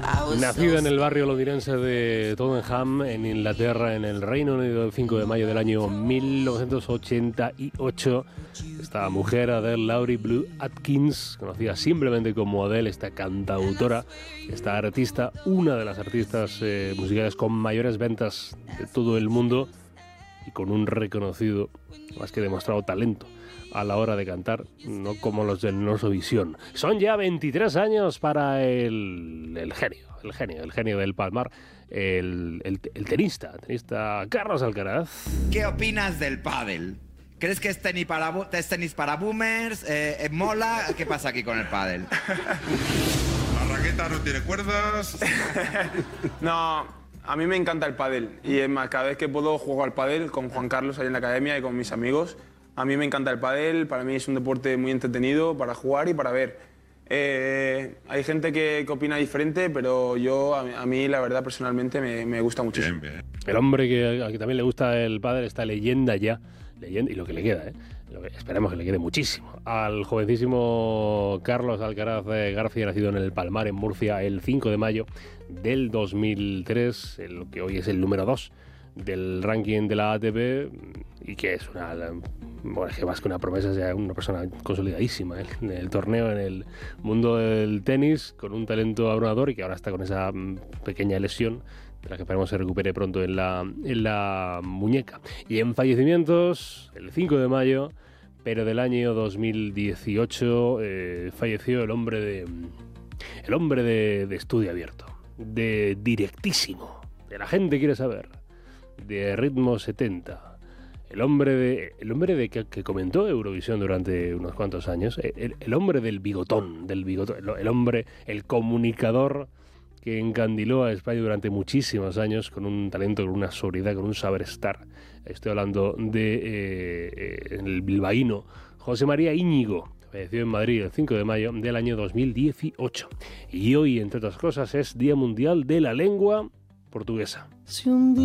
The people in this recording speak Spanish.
Nacida en el barrio londinense de Tottenham, en Inglaterra, en el Reino Unido, el 5 de mayo del año 1988, esta mujer, Adele Laurie Blue Atkins, conocida simplemente como Adele, esta cantautora, esta artista, una de las artistas musicales con mayores ventas de todo el mundo y con un reconocido, más que demostrado, talento a la hora de cantar, no como los del Norsovisión. Son ya 23 años para el genio del Palmar, el tenista Carlos Alcaraz. ¿Qué opinas del pádel? ¿Crees que es tenis para boomers? ¿Mola? ¿Qué pasa aquí con el pádel? La raqueta no tiene cuerdas. No, a mí me encanta el pádel. Y es más, cada vez que puedo juego al pádel con Juan Carlos ahí en la academia y con mis amigos. A mí me encanta el pádel, para mí es un deporte muy entretenido para jugar y para ver. Hay gente que opina diferente, pero a mí la verdad personalmente me gusta muchísimo. Bien, bien. El hombre que también le gusta el pádel, esta leyenda ya, y lo que le queda, esperemos que le quede muchísimo, al jovencísimo Carlos Alcaraz García, nacido en el Palmar, en Murcia, el 5 de mayo del 2003, lo que hoy es el número 2 del ranking de la ATP, y que es que más que una promesa, es una persona consolidadísima en el torneo, en el mundo del tenis, con un talento abrumador, y que ahora está con esa pequeña lesión de la que esperemos se recupere pronto en la muñeca. Y en fallecimientos, el 5 de mayo, pero del año 2018, falleció el hombre de Estudio Abierto, de Directísimo, de La Gente Quiere Saber, de Ritmo 70, el hombre que comentó Eurovisión durante unos cuantos años, el hombre del bigotón, el hombre, el comunicador que encandiló a España durante muchísimos años con un talento, con una sobriedad, con un saber estar. Estoy hablando de el bilbaíno José María Íñigo. Falleció en Madrid el 5 de mayo del año 2018. Y hoy, entre otras cosas, es Día Mundial de la Lengua Portuguesa.